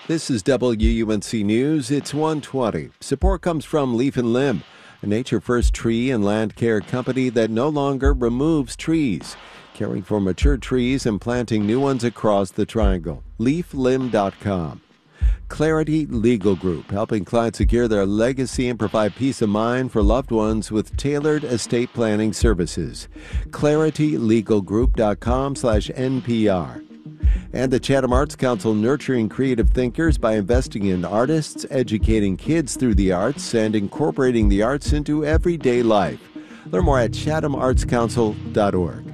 This is WUNC News. It's 1:20. Support comes from Leaf and Limb, a nature-first tree and land care company that no longer removes trees, caring for mature trees and planting new ones across the triangle. LeafLimb.com. Clarity Legal Group, helping clients secure their legacy and provide peace of mind for loved ones with tailored estate planning services. ClarityLegalGroup.com/NPR. And the Chatham Arts Council nurturing creative thinkers by investing in artists, educating kids through the arts, and incorporating the arts into everyday life. Learn more at chathamartscouncil.org.